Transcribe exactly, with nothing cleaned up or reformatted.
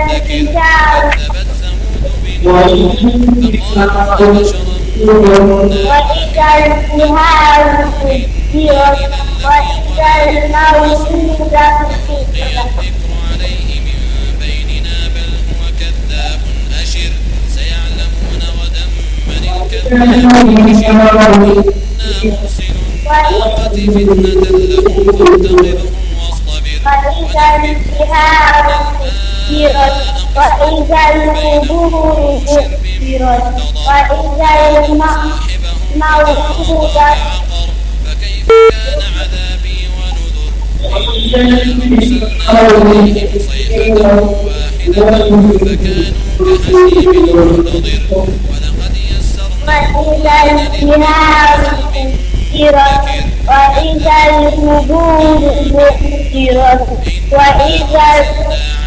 الحجارة وإذا البحار فجرت وإذا الموءودة سئلت وإذا البحار فجرت وإذا القبور بعثرت وإذا الموءودة فكيف كان عذابي ونذر إنا أرسلنا عليهم صيحة واحدة فكانوا كهشيم المنتظر ولقد يسرنا وإذا البحار فجرت وإذا القبور بعثرت وإذا